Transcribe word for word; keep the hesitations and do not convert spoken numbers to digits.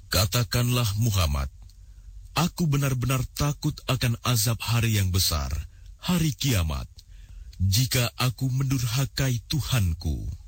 Katakanlah Muhammad, aku benar-benar takut akan azab hari yang besar, hari kiamat, jika aku mendurhakai Tuhanku.